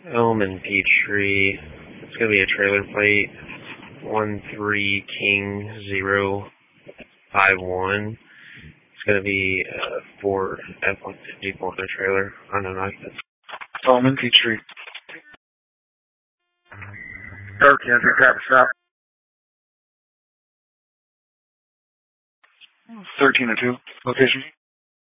Elm and Peachtree. It's going to be a trailer plate. 13 King 051. It's going to be a Ford F-150 forklift trailer. I don't know. Elm and Peachtree. Okay, I'll get that stop. 1302. Location.